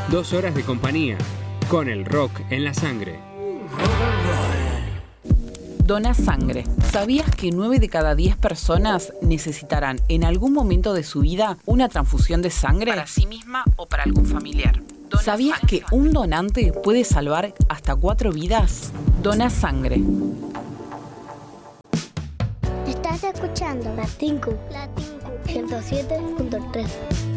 2 horas de compañía, con el rock en la sangre. Dona sangre. ¿Sabías que 9 de cada 10 personas necesitarán en algún momento de su vida una transfusión de sangre? Para sí misma o para algún familiar. ¿Sabías que un donante puede salvar hasta 4 vidas? Dona sangre. Estás escuchando Latincu 107.3.